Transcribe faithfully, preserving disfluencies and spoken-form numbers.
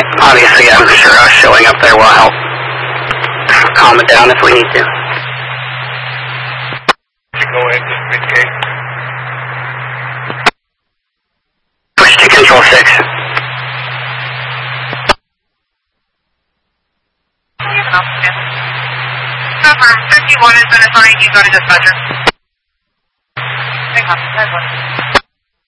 Obviously, I'm sure us showing up there will help calm it down if we need to. Go into mid-gate. Push to control six. Cover, fifty-one is been assigned, you go to dispatcher. Hang on,